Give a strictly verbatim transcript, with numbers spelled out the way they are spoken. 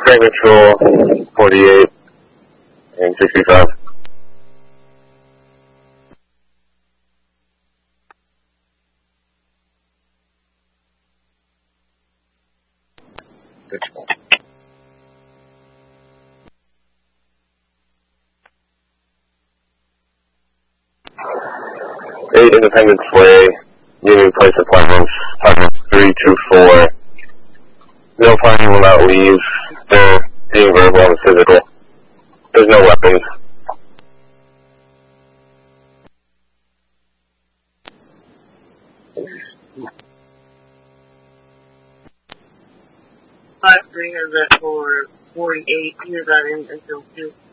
Crane Control, forty-eight and sixty-five. eight Independence Way, Union Place Apartments, apartment three two four. No party will not leave. They're being verbal and physical. There's no weapons. Five three has that for forty-eight. Here's that in until two.